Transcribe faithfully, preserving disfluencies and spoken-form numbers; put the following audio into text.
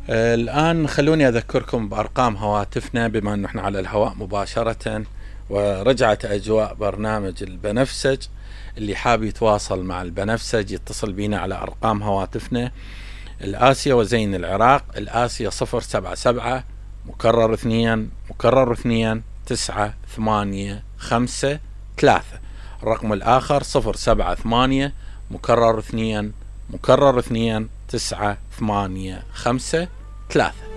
آه، الآن خلوني أذكركم بأرقام هواتفنا بما أنه احنا على الهواء مباشرة، ورجعت أجواء برنامج البنفسج. اللي حاب يتواصل مع البنفسج يتصل بينا على أرقام هواتفنا: الآسيا وزين العراق، الآسيا صفر سبعة سبعة مكرر اثنين مكرر اثنين تسعة ثمانية خمسة ثلاثة. الرقم الآخر صفر سبعة ثمانية مكرر اثنين مكرر اثنين تسعة ثمانية خمسة ثلاثة.